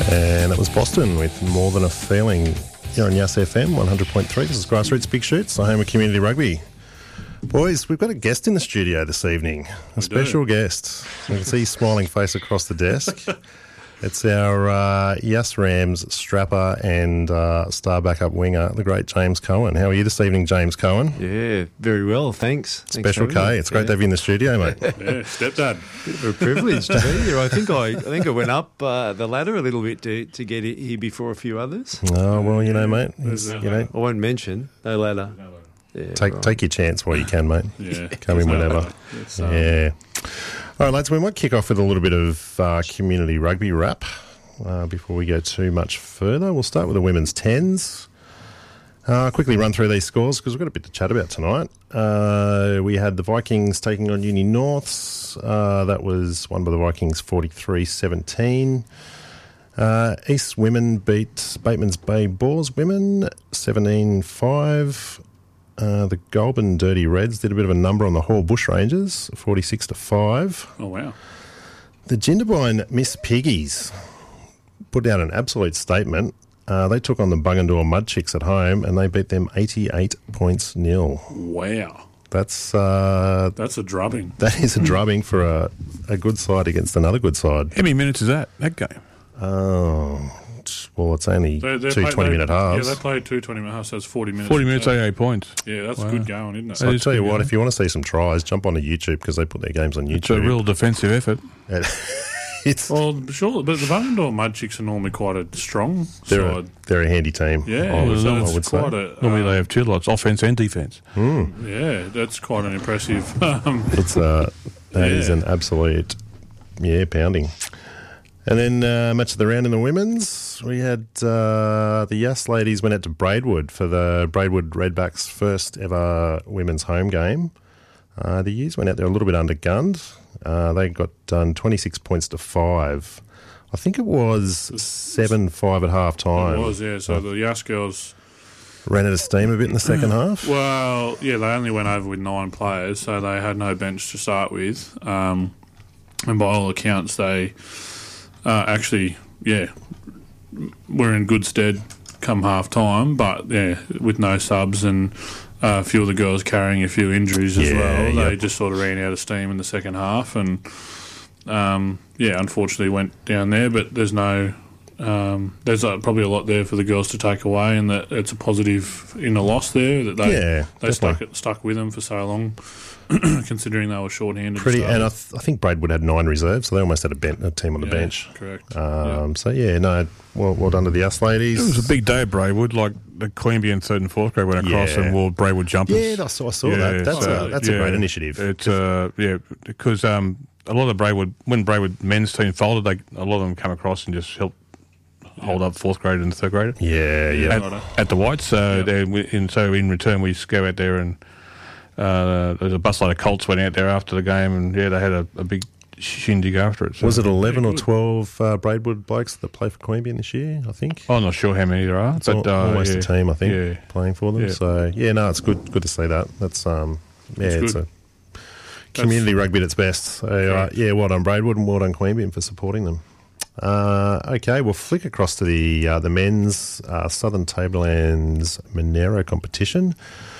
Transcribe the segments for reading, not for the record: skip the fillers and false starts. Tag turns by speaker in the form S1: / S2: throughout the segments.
S1: And that was Boston with More Than a Feeling here on Yas FM 100.3. This is Grassroots Big Shoots, the home of community rugby. Boys, we've got a guest in the studio this evening, a special guest. You can see his smiling face across the desk. It's our Yas Rams strapper and star backup winger, the great James Cohen. How are you this evening, James Cohen?
S2: Yeah, very well, thanks.
S1: Special K. It's great to have you in the studio, mate.
S3: Yeah, stepdad.
S2: Bit of a privilege to be here. I think I went up the ladder a little bit to get here before a few others.
S1: Oh, well, you know, mate.
S2: I won't mention, no ladder. Yeah,
S1: Take your chance while you can, mate.
S3: Yeah.
S1: Come in whenever. Yeah. All right, lads, we might kick off with a little bit of community rugby wrap before we go too much further. We'll start with the women's tens. Quickly run through these scores because we've got a bit to chat about tonight. We had the Vikings taking on Uni Norths. That was won by the Vikings 43-17. East women beat Bateman's Bay Boars women 17-5. The Goulburn Dirty Reds did a bit of a number on the Hall Bushrangers, 46-5.
S3: Oh, wow.
S1: The Jindabyne Miss Piggies put out an absolute statement. They took on the Bungendore Mud Chicks at home and they beat them 88-0.
S3: Wow.
S1: That's
S3: a drubbing.
S1: That is a drubbing for a good side against another good side.
S4: How many minutes is that game?
S1: Oh, well, it's only two 20-minute halves.
S3: Yeah, they played 2 20-minute halves, so it's 40 minutes.
S4: 40 minutes, 88 points.
S3: Yeah, that's good going, isn't it?
S1: So I'll tell you what, if you want to see some tries, jump onto YouTube because they put their games on YouTube.
S4: It's a real defensive effort.
S3: Well, sure, but the Bungendore Mud Chicks are normally quite a strong side.
S1: They're a handy team.
S3: Yeah,
S1: I would
S3: it's
S1: say.
S4: Normally they have two lots, offence and defence.
S3: Yeah, that's quite an impressive...
S1: That is an absolute, pounding. And then match of the round in the women's, we had the Yas ladies went out to Braidwood for the Braidwood Redbacks' first ever women's home game. The Utes went out there a little bit undergunned. They got done 26 points to 5. I think it was 7-5 at half time.
S3: It was, yeah. So the Yas girls
S1: ran out of steam a bit in the second half.
S3: Well, yeah, they only went over with 9 players, so they had no bench to start with. And by all accounts, they actually, were in good stead come half time, but with no subs and a few of the girls carrying a few injuries as well. They just sort of ran out of steam in the second half and, unfortunately went down there, but there's no... there's probably a lot there for the girls to take away, and that it's a positive in the loss there that they stuck with them for so long, considering they were short-handed.
S1: And I think Braidwood had 9 reserves, so they almost had a team on the bench.
S3: Correct.
S1: So well done to the Us ladies.
S4: It was a big day at Braidwood, like the Queanbeyan 3rd and 4th grade went across and wore Braidwood jumpers.
S1: Yeah, I saw that. That's a great initiative.
S4: It's because a lot of the Braidwood, when Braidwood men's team folded, a lot of them come across and just helped hold up 4th grade and 3rd grade. At the Whites. So in return we just go out there and there's a busload of Colts went out there after the game, and they had a big shindig after it. So.
S1: Was it 11 or 12 Braidwood blokes that play for Queanbeyan this year, I think?
S4: I'm not sure how many there are.
S1: It's almost a team, I think, playing for them. Yeah. So, it's good to see that. That's, it's a community rugby at its best. So, well done Braidwood and well done Queanbeyan for supporting them. Okay, we'll flick across to the men's Southern Tablelands Monero competition.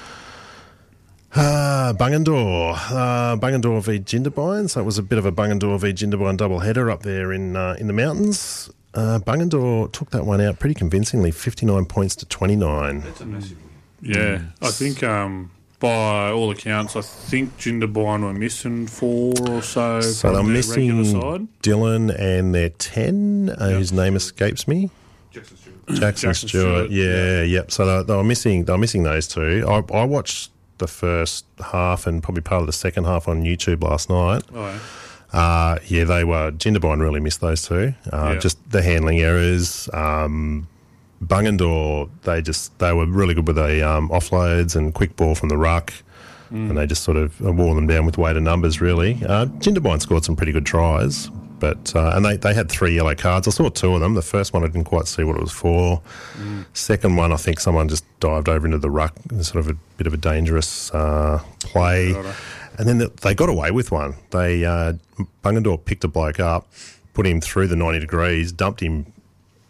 S1: Bungendore v Jindabyne. So it was a bit of a Bungendore v Jindabyne doubleheader up there in the mountains. Bungendore took that one out pretty convincingly, 59 points to 29.
S3: That's a massive win. Yeah, I think by all accounts, I think Jindabyne were missing 4 or so.
S1: So they're missing Dylan and their 10, whose name escapes me. Jackson Stewart. Yep. So they were missing those two. I watched the first half and probably part of the second half on YouTube last night. They were... Jindabyne really missed those two. Just the handling errors. Bungendore, they were really good with the offloads and quick ball from the ruck, and they just sort of wore them down with weight of numbers, really. Jindabyne scored some pretty good tries, but and they had 3 yellow cards. I saw 2 of them. The first one I didn't quite see what it was for. Second one, I think someone just dived over into the ruck, sort of a bit of a dangerous play. And then they got away with one. Bungendore picked a bloke up, put him through the 90 degrees, dumped him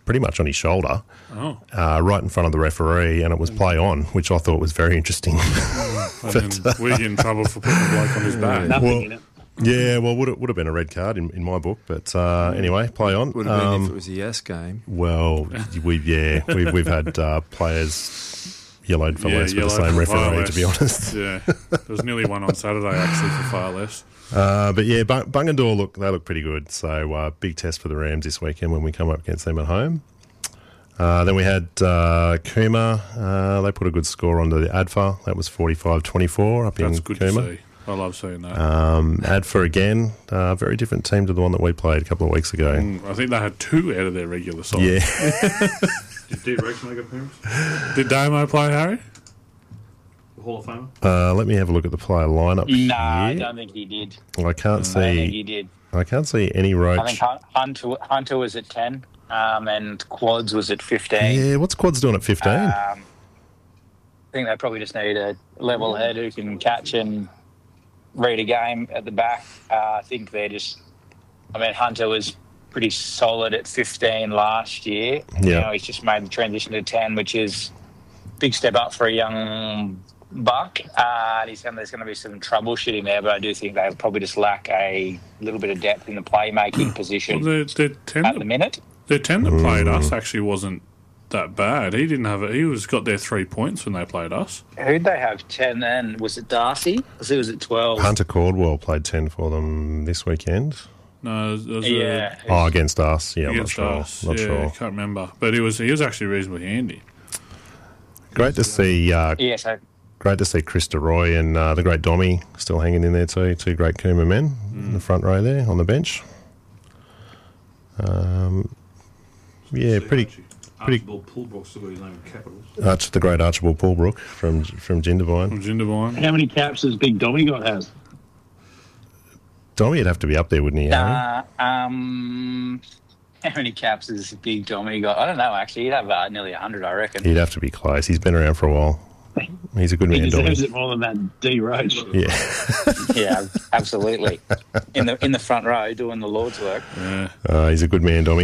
S1: pretty much on his shoulder, right in front of the referee, and it was play on, which I thought was very interesting.
S3: We get in trouble for putting the bloke on his back.
S5: Nothing in it.
S1: Yeah, well, would have been a red card in my book, but anyway, play on.
S2: Would have been if it was a yes game.
S1: Well, we've had players yellowed for less with the same referee, to be honest.
S3: Yeah, there was nearly one on Saturday actually for far less.
S1: But yeah, Bungendore they look pretty good. So big test for the Rams this weekend when we come up against them at home. Then we had Cooma. They put a good score on the ADFA. That was 45-24 up in Cooma.
S3: That's good to see. I love seeing that.
S1: ADFA again, very different team to the one that we played a couple of weeks ago.
S3: I think they had 2 out of their regular side.
S1: Yeah.
S3: Did D-Rex make appearance? Did Damo play, Harry? The Hall of Famer?
S1: Let me have a look at the player lineup.
S5: No, I don't think he did.
S1: I can't see.
S5: I don't think he did.
S1: I can't see any Roach.
S5: I think Hunter was at 10, and Quads was at 15.
S1: Yeah, what's Quads doing at 15?
S5: I think they probably just need a level head who can catch and read a game at the back. I think they're just... I mean, Hunter was pretty solid at 15 last year.
S1: Yeah.
S5: Now he's just made the transition to 10, which is a big step up for a young buck. There's going to be some troubleshooting there, but I do think they probably just lack a little bit of depth in the playmaking position at the minute.
S3: The 10 that played us actually wasn't that bad. He didn't have it. He got their 3 points when they played us.
S5: Who'd they have 10 then? Was it Darcy? I think it was at 12.
S1: Hunter Caldwell played 10 for them this weekend.
S3: No, it was
S1: against us. Yeah,
S3: against
S1: I'm not
S3: us.
S1: sure. Not
S3: yeah,
S1: sure.
S3: I can't remember. But he was actually reasonably handy.
S1: Great to see.
S5: So
S1: great to see Chris DeRoy and the great Dommy still hanging in there too. 2 great Cooma men in the front row there on the bench. Pretty.
S6: Archibald Pulbrook's got his name in capitals.
S1: The great Archibald Pulbrook from Jindabyne.
S3: From Jindabyne.
S6: How many caps does Big Dommy got has?
S1: Dommy would have to be up there, wouldn't he?
S5: how many caps has Big Dommy got? I don't know, actually. He'd have nearly 100, I reckon.
S1: He'd have to be close. He's been around for a while. He's a good man,
S6: He deserves
S1: Dommy.
S6: it more than that D Roach.
S1: Yeah.
S5: Yeah, absolutely. In the front row doing the Lord's work.
S3: Yeah.
S1: He's a good man, Dommy.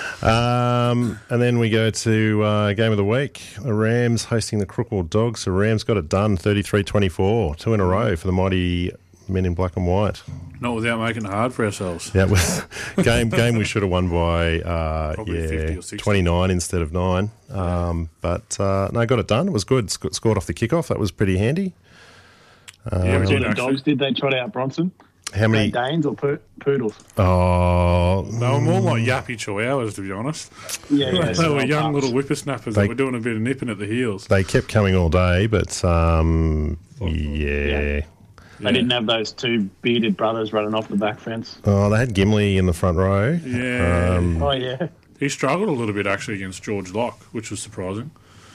S1: And then we go to game of the week. The Rams hosting the Crookwell Dogs. The Rams got it done, 33-24, 2 in a row for the mighty men in black and white.
S3: Not without making it hard for ourselves.
S1: That was game we should have won by
S3: 50 or 60.
S1: 29 instead of 9. But got it done. It was good. Scored off the kickoff. That was pretty handy.
S6: The Dogs, did they trot out Bronson?
S1: How many
S6: Danes or Poodles?
S1: Oh,
S3: They were more like yappy chihuahuas, to be honest.
S6: Yeah,
S3: They were young little whippersnappers that were doing a bit of nipping at the heels.
S1: They kept coming all day, but yeah.
S6: They didn't have those 2 bearded brothers running off the back fence.
S1: Oh, they had Gimli in the front row.
S3: Yeah. He struggled a little bit actually against George Locke, which was surprising.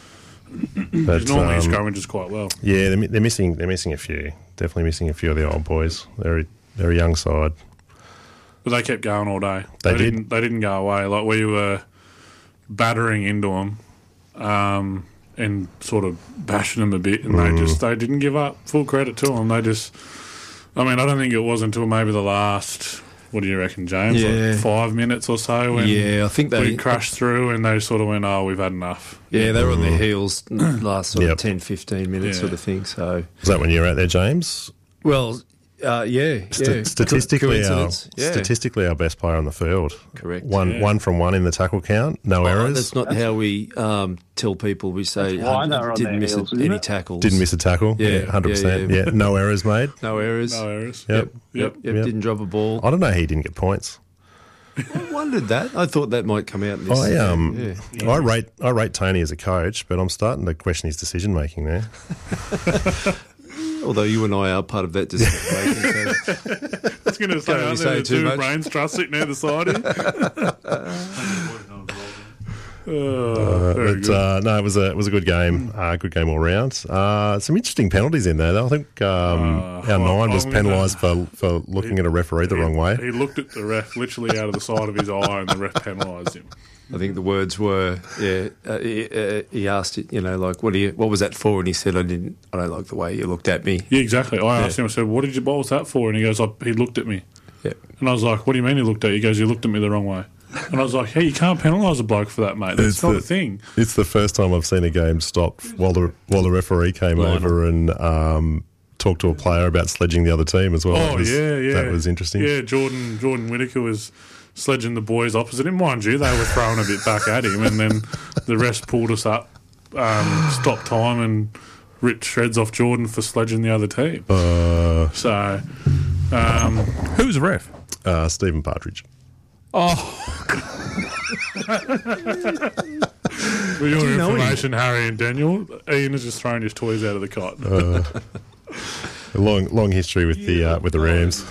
S1: But
S3: Because normally he scrummages quite well.
S1: Yeah, they're missing a few. Definitely missing a few of the old boys. They're a young side.
S3: But they kept going all day.
S1: They did.
S3: They didn't go away. Like we were battering into them and sort of bashing them a bit, and they didn't give up. Full credit to them. I don't think it was until maybe the last. What do you reckon, James?
S2: Yeah.
S3: Like 5 minutes or so. When
S2: I think
S3: we crashed through and they sort of went, "Oh, we've had enough."
S2: Yeah, they were on their heels last sort
S1: Yep.
S2: of 10, 15 minutes sort of thing. So,
S1: Was that when you were out there, James?
S2: well,
S1: Statistically,
S2: Coincidence.
S1: our best player on the field.
S2: Correct.
S1: One from one in the tackle count. No errors.
S2: That's not how we tell people. We say
S6: That's why they were on
S2: didn't
S6: their
S2: miss
S6: heels,
S2: any
S6: isn't it?
S2: tackles.
S1: Didn't miss a tackle.
S2: Yeah,
S1: 100%.
S2: yeah.
S1: Yeah, no errors made.
S2: No errors.
S3: No errors.
S1: Yep.
S3: Yep.
S2: Didn't drop a ball.
S1: I don't know how he didn't get points.
S2: I wondered that. I thought that might come out in this.
S1: I rate Tony as a coach, but I'm starting to question his decision making there.
S2: Although you and I are part of that decision making.
S3: I was going to say,
S2: Can't
S3: aren't
S2: say
S3: there the
S2: too
S3: two
S2: much.
S3: brains trust sitting either side of you? Very good.
S1: No, it was a good game. Good game all round. Some interesting penalties in there, though. I think our 9 was penalised for looking at a referee the wrong way.
S3: He looked at the ref literally out of the side of his eye, and the ref penalised him.
S2: I think the words were, he asked it, like, what was that for? And he said, I don't like the way you looked at me.
S3: Yeah, exactly. I asked him, I said, what was that for? And he goes, he looked at me.
S2: Yeah.
S3: And I was like, what do you mean he looked at you? He goes, you looked at me the wrong way. And I was like, hey, you can't penalise a bloke for that, mate. That's not a thing.
S1: It's the first time I've seen a game stopped while the referee came over and talked to a player about sledging the other team as well.
S3: Oh, yeah.
S1: That was interesting.
S3: Yeah, Jordan Whittaker was sledging the boys opposite him. Mind you, they were throwing a bit back at him, and then the rest pulled us up, stopped time, and ripped shreds off Jordan for sledging the other team.
S4: Who was the ref?
S1: Stephen Partridge.
S3: Oh. For your information, Harry and Daniel, Ian has just thrown his toys out of the cot.
S1: A long history with the Rams.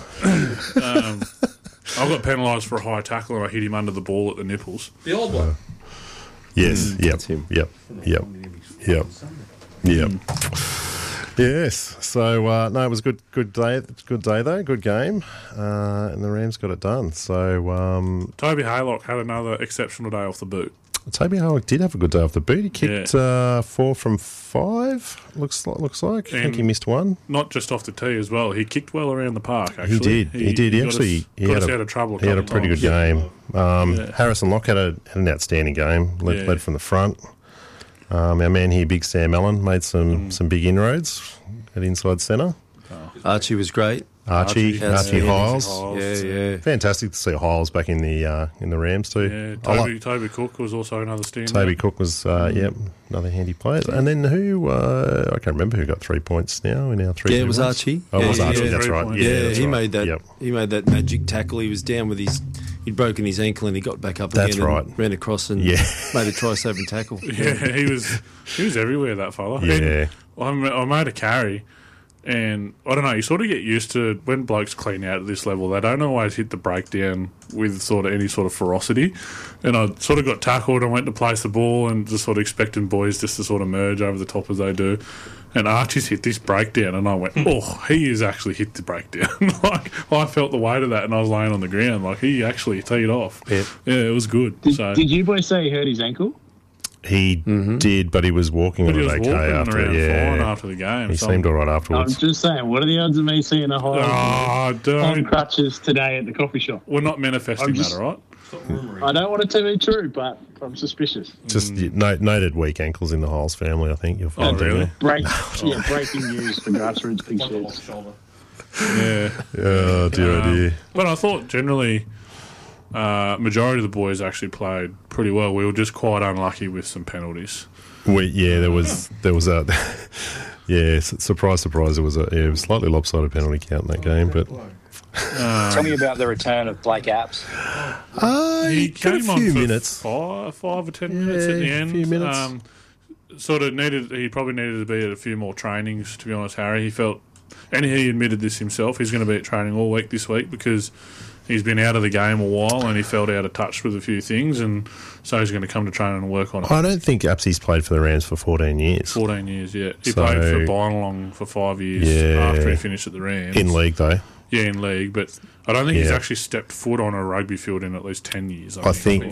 S3: I got penalised for a high tackle and I hit him under the ball at the nipples.
S2: The old one.
S1: Yes.
S2: That's him.
S1: Yep. Yes. So no, it was a good day. Good day though. Good game, and the Rams got it done. So
S3: Toby Haylock had another exceptional day off the boot.
S1: Toby Haylock did have a good day off the boot. He kicked 4 from 5. Looks like. I think he missed one.
S3: Not just off the tee as well. He kicked well around the park. Actually,
S1: He did. He actually
S3: got us out of trouble.
S1: He had a pretty good game. Harrison Locke had an outstanding game. Led from the front. Our man here, Big Sam Allen, made some big inroads at inside centre.
S2: Archie was great.
S1: Archie Hiles.
S2: Yeah.
S1: Fantastic to see Hiles back in the Rams too.
S3: Yeah, Toby Cook was also another stand.
S1: Toby Cook was another handy player. And then who? I can't remember who got 3 points now in our 3.
S2: Yeah, it was Archie.
S1: Oh, it was Archie. That's right.
S2: Yeah,
S1: that's
S2: he
S1: right.
S2: made that.
S1: Yep.
S2: He made that magic tackle. He was down with he'd broken his ankle and he got back up
S1: That's
S2: again
S1: right.
S2: and ran across and made a try-saving tackle.
S3: Yeah, he was everywhere, that fella.
S1: Yeah.
S3: And I made a carry. And I don't know, you sort of get used to when blokes clean out at this level, they don't always hit the breakdown with sort of any sort of ferocity. And I sort of got tackled and went to place the ball and just sort of expecting boys just to sort of merge over the top as they do. And Archie's hit this breakdown and I went, he has actually hit the breakdown. Like, I felt the weight of that and I was laying on the ground. Like, he actually teed off. Yeah, it was good.
S6: Did you boys say he hurt his ankle?
S1: He did, but he was walking
S3: But he
S1: on
S3: was
S1: it
S3: walking
S1: okay after.
S3: around
S1: Yeah,
S3: fine after the game.
S1: he seemed all right
S6: I'm
S1: afterwards.
S6: just saying, what are the odds of me seeing a high on
S3: don't.
S6: crutches today at the coffee shop?
S3: We're not manifesting that, all right?
S6: I don't want it to be true, but I'm suspicious.
S1: Just noted weak ankles in the Hiles family. I think you'll find.
S3: Oh, really?
S6: Breaking news for grassroots big sheds.
S3: Yeah.
S1: Oh dear.
S3: But I thought generally majority of the boys actually played pretty well. We were just quite unlucky with some penalties.
S1: There was a surprise. There was a slightly lopsided penalty count in that game, but
S5: Tell me about the return of Blake Apps.
S3: He
S1: got a
S3: came on
S1: few
S3: for
S1: minutes.
S3: 5 or 10 minutes at the end.
S1: A few minutes.
S3: He probably needed to be at a few more trainings, to be honest, Harry. He felt, and he admitted this himself, he's going to be at training all week this week because he's been out of the game a while and he felt out of touch with a few things, and so he's going to come to training and work on it.
S1: I don't think Apsy's played for the Rams for 14 years.
S3: 14 years, yeah. He played for Bynalong for 5 years after he finished at the Rams.
S1: In league, though.
S3: Yeah, in league, but I don't think he's actually stepped foot on a rugby field in at least 10 years.
S1: I think,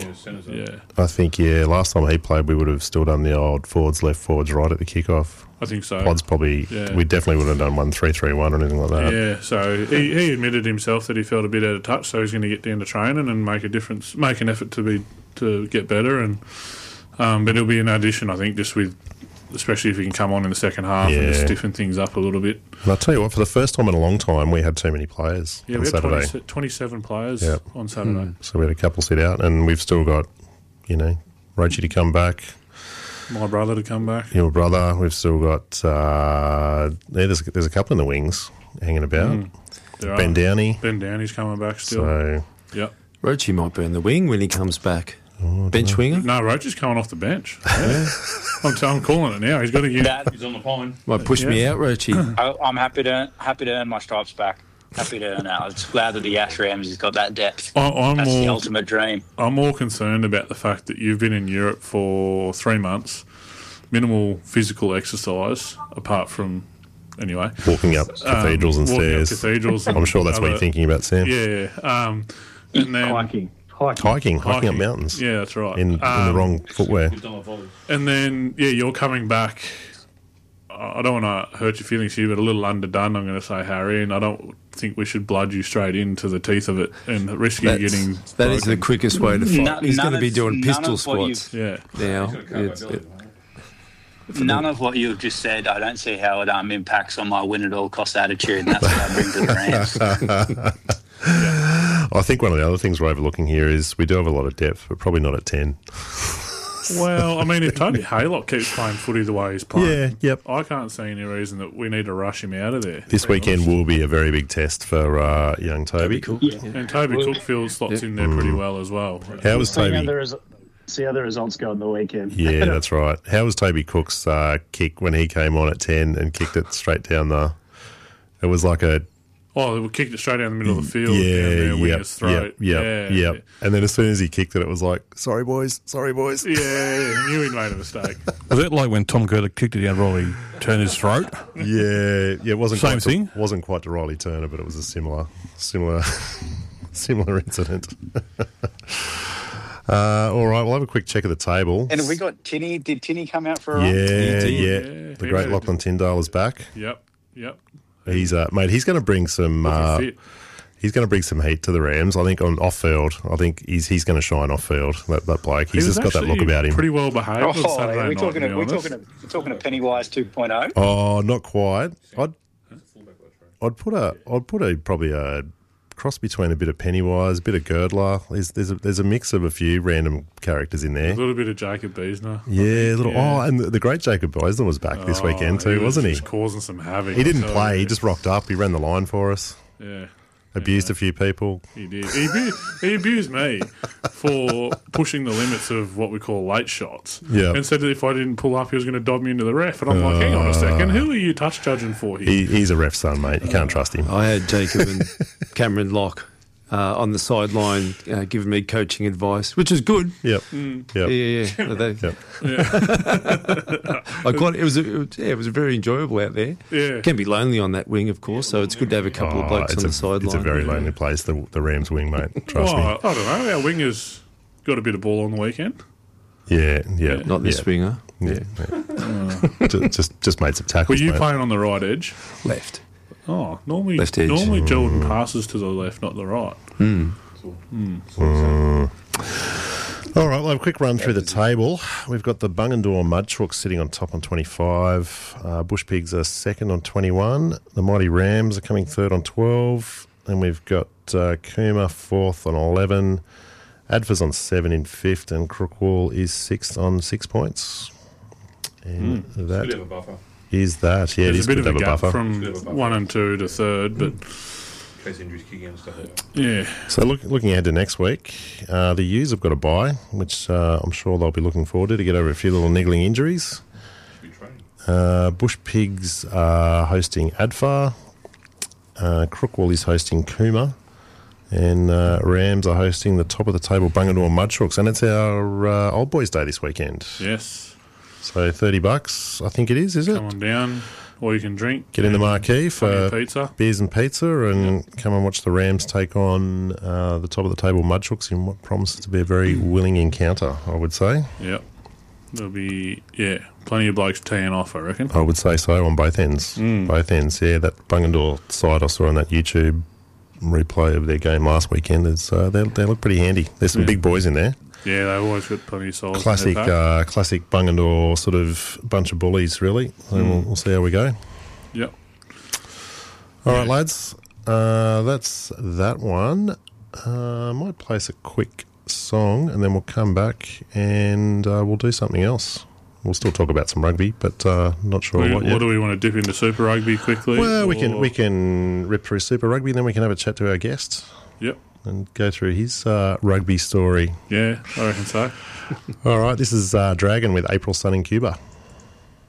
S1: last time he played, we would have still done the old forwards, left, forwards, right at the kickoff.
S3: I think so.
S1: Pods probably, we definitely would have done 1-3-3-1 or anything like that.
S3: Yeah, so he admitted himself that he felt a bit out of touch, so he's going to get down to training and make a difference, make an effort to get better. And but it'll be an addition, I think, just with, especially if he can come on in the second half and just stiffen things up a little bit.
S1: And I'll tell you what, for the first time in a long time, we had too many players on Saturday.
S3: 27 players on Saturday.
S1: So we had a couple sit out, and we've still got, Roachy to come back.
S3: My brother to come back.
S1: Your brother. We've still got, there's a couple in the wings hanging about. Ben Downey.
S3: Ben Downey's coming back still.
S1: So,
S3: yep.
S2: Roachy might be in the wing when he comes back. Bench winger?
S3: No, Roachy's coming off the bench. Yeah. I'm calling it now. He's got to get.
S6: He's on the pine.
S2: Might push me out, Roachy.
S5: I'm happy to earn my stripes back. Happy to earn out. It's glad that the Ash Rams has got that depth. That's the ultimate dream.
S3: I'm more concerned about the fact that you've been in Europe for 3 months, minimal physical exercise, apart from, anyway.
S1: Walking up cathedrals and stairs. I'm sure that's what you're thinking about, Sam.
S3: Yeah. And then
S6: Hiking
S1: up mountains.
S3: Yeah, that's right.
S1: In the wrong footwear.
S3: And then, you're coming back. I don't want to hurt your feelings here, but a little underdone, I'm going to say Harry, and I don't think we should blood you straight into the teeth of it and risk you getting
S2: That
S3: broken.
S2: is the quickest way to fight. He's going to be doing pistol squats.
S3: Yeah.
S2: Now.
S5: None of what you've just said, I don't see how it impacts on my win at all cost attitude, and that's what I bring to the Rams.
S1: I think one of the other things we're overlooking here is we do have a lot of depth, but probably not at 10.
S3: Well, I mean, if Toby Haylock keeps playing footy the way he's playing,
S1: Yeah, yep.
S3: I can't see any reason that we need to rush him out of there.
S1: This weekend will be a very big test for young Toby.
S3: And Toby Cookfield slots in there pretty well as well.
S1: How was Toby?
S6: See how the results go on the weekend.
S1: Yeah, that's right. How was Toby Cook's kick when he came on at 10 and kicked it straight down the... It was like a...
S3: Oh, we kicked it straight down the middle of the field.
S1: Yeah,
S3: down there,
S1: yep,
S3: winger's throat.
S1: yep. And then as soon as he kicked it, it was like, sorry, boys.
S3: Yeah, I knew he'd made a mistake.
S4: Was that like when Tom Gertler kicked it down Riley Turner's throat?
S1: Yeah, it wasn't
S4: Same
S1: quite
S4: thing?
S1: Wasn't quite to Riley Turner, but it was a similar incident. All right, we'll have a quick check of the table.
S5: And have we got Tinny? Did Tinny come out for a run?
S1: Yeah. The great Lachlan Tyndale is back.
S3: Yep.
S1: He's mate. He's going to bring some. He's going to bring some heat to the Rams. I think on off field. I think he's going to shine off field. That bloke. He's just got that look about him.
S3: Pretty well behaved. on Saturday
S5: we're
S3: night,
S5: talking.
S3: to be
S5: We're
S3: honest.
S5: talking to Pennywise 2.0.
S1: Oh, not quite. I'd put probably a cross between a bit of Pennywise, a bit of Girdler. There's a mix of a few random characters in there.
S3: A little bit of Jacob Beesner.
S1: Yeah, Oh, and the great Jacob Beesner was back this weekend too, wasn't he?
S3: Just causing some havoc.
S1: He didn't play. He just rocked up. He ran the line for us.
S3: Yeah.
S1: Abused a few people.
S3: He did. He abused me for pushing the limits of what we call late shots.
S1: Yeah.
S3: And said that if I didn't pull up, he was going to dob me into the ref. And I'm like, hang on a second, who are you touch judging for here?
S1: He's a ref son, mate. You can't trust him.
S2: I had Jacob and Cameron Locke on the sideline giving me coaching advice, which is good.
S1: Yep.
S2: Yeah.
S1: Yep.
S2: It was very enjoyable out there.
S3: Yeah.
S2: It can be lonely on that wing, of course, so it's good to have a couple of blokes on the sideline.
S1: It's a very lonely place, the Rams wing, mate. Trust me.
S3: I don't know. Our wingers got a bit of ball on the weekend.
S1: Yeah.
S2: Not this winger.
S1: Yeah. Just made some tackles.
S3: Were you
S1: mate.
S3: playing on the right edge?
S2: Left.
S3: Oh, normally
S2: Left edge.
S3: Normally Jordan passes to the left, not the right.
S1: All right, we'll have a quick run through the table. We've got the Bungendore Mudchooks sitting on top on 25. Bush Pigs are second on 21. The Mighty Rams are coming third on 12. And we've got Cooma fourth on 11. Adfors on 7 in fifth. And Crookwell is sixth on 6 points. And that
S7: Bit of a buffer.
S1: is that. Yeah,
S3: There's
S1: it is
S3: a bit of
S1: good
S3: a
S1: to have
S3: gap
S1: buffer.
S3: from 1 and 2 to third, but
S7: In case injuries kick in and stuff like that.
S3: yeah.
S1: So looking ahead to next week, the U's have got a bye, which I'm sure they'll be looking forward to get over a few little niggling injuries.
S7: Should be training.
S1: Bush Pigs are hosting Adfar. Crookwell is hosting Cooma. And Rams are hosting the top of the table Bungendore Mudchooks. And it's our Old Boys Day this weekend.
S3: Yes.
S1: So $30, I think it is it?
S3: Come on down, or you can drink.
S1: Get in the marquee
S3: plenty of
S1: for
S3: pizza.
S1: beers and pizza and come and watch the Rams take on the top of the table Mudchooks in what promises to be a very willing encounter, I would say.
S3: Yep. There'll be, plenty of blokes teeing off, I reckon.
S1: I would say so on both ends. Both ends, yeah. That Bungendore side I saw on that YouTube replay of their game last weekend, is they look pretty handy. There's some big boys in there.
S3: Yeah, they've always got plenty of souls.
S1: Classic Bungendore sort of bunch of bullies, really. So we'll see how we go.
S3: Yep.
S1: All right, lads. That's that one. Might place a quick song and then we'll come back and we'll do something else. We'll still talk about some rugby, but not sure what yet.
S3: What do we want to dip into Super Rugby quickly?
S1: Well, we can rip through Super Rugby, and then we can have a chat to our guest.
S3: Yep.
S1: And go through his rugby story.
S3: Yeah, I reckon so.
S1: All right, this is Dragon with April Sun in Cuba.